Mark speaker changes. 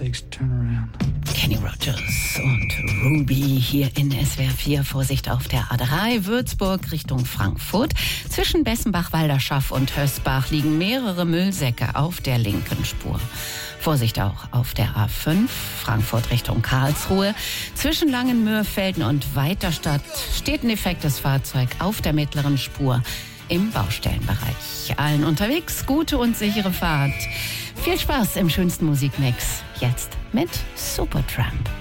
Speaker 1: sakes, turn around.
Speaker 2: Kenny Rogers und Ruby hier in SWR 4. Vorsicht auf der A3 Würzburg Richtung Frankfurt. Zwischen Bessenbach-Walderschaff und Hösbach liegen mehrere Müllsäcke auf der linken Spur. Vorsicht auch auf der A5 Frankfurt Richtung Karlsruhe. Zwischen Langenmöhrfelden und Weiterstadt steht ein defektes Fahrzeug auf der mittleren Spur im Baustellenbereich. Allen unterwegs gute und sichere Fahrt. Viel Spaß im schönsten Musikmix. Jetzt mit Supertramp.